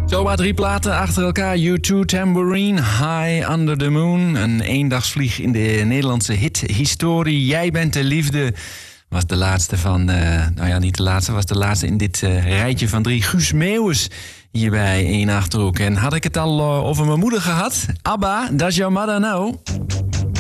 Zomaar 3 platen achter elkaar. U2, Tambourine, High Under the Moon. Een eendagsvlieg in de Nederlandse hithistorie. Jij bent de liefde was de laatste van... niet de laatste, was de laatste in dit rijtje van 3. Guus Meeuwis hier bij 1 Achterhoek. En had ik het al over mijn moeder gehad? Abba, Does Your Mother Know?